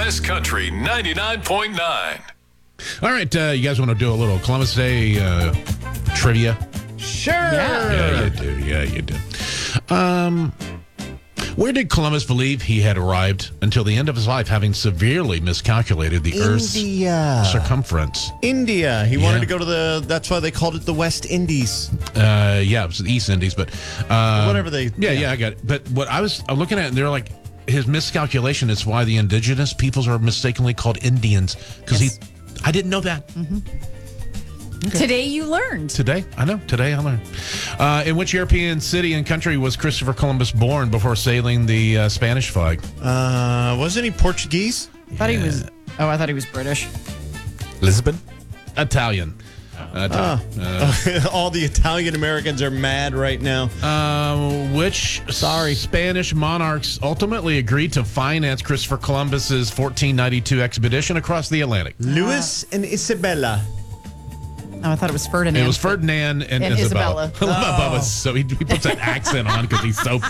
West Country 99.9. All right, you guys want to do a little Columbus Day trivia? Sure. Yeah, you do. Yeah, you do. Where did Columbus believe he had arrived until the end of his life, having severely miscalculated the Earth's circumference? India. He wanted to go to that's why they called it the West Indies. Yeah, it was the East Indies, but Whatever they. Yeah, I got it. But what I'm looking at, and they're like, his miscalculation is why the indigenous peoples are mistakenly called Indians, because I didn't know that. Okay. Today you learned. Today I learned. In which European city and country was Christopher Columbus born before sailing the Spanish flag? Wasn't he Portuguese? I thought he was British. Lisbon? Italian. All the Italian Americans are mad right now. Which Spanish monarchs ultimately agreed to finance Christopher Columbus's 1492 expedition across the Atlantic? Louis and Isabella. Oh, I thought it was Ferdinand. It was Ferdinand and Isabella. I love Bubba. So he puts that accent on because he's so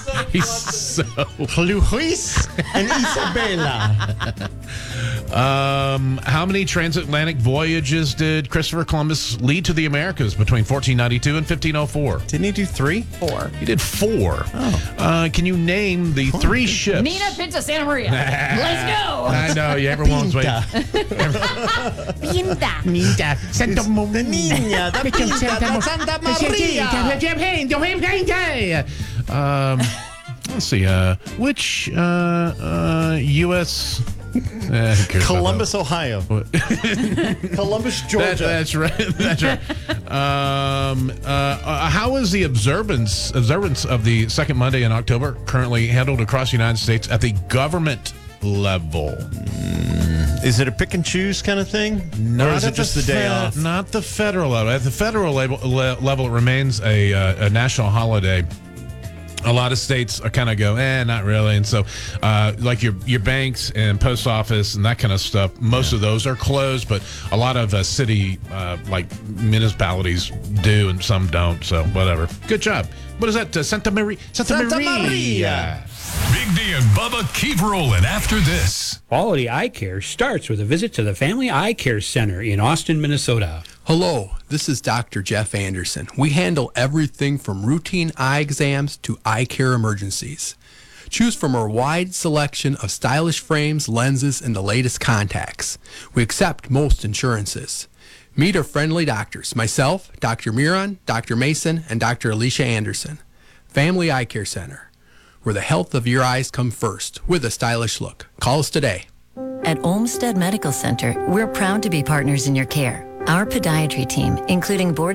Luis and Isabella. How many transatlantic voyages did Christopher Columbus lead to the Americas between 1492 and 1504? Didn't he do 3? 4. He did 4. Oh. Can you name the 3 ships? Nina, Pinta, Santa Maria. Let's go. I know. Yeah, everyone's waiting. Pinta. Santa Maria. Santa Maria. Let's see. Which U.S. Columbus, Ohio. Columbus, Georgia. That's right. That's right. How is the observance of the second Monday in October currently handled across the United States at the government level? Is it a pick and choose kind of thing? Or is it just the day off? Not the federal level. At the federal level, it remains a national holiday. A lot of states kind of go, not really. And so, like your banks and post office and that kind of stuff, most of those are closed, but a lot of city, like municipalities do and some don't. So, whatever. Good job. What is that? Santa Maria. Big D and Bubba keep rolling after this. Quality eye care starts with a visit to the Family Eye Care Center in Austin, Minnesota. Hello, this is Dr. Jeff Anderson. We handle everything from routine eye exams to eye care emergencies. Choose from our wide selection of stylish frames, lenses, and the latest contacts. We accept most insurances. Meet our friendly doctors, myself, Dr. Miron, Dr. Mason, and Dr. Alicia Anderson. Family Eye Care Center, where the health of your eyes come first with a stylish look. Call us today. At Olmsted Medical Center, we're proud to be partners in your care. Our podiatry team, including board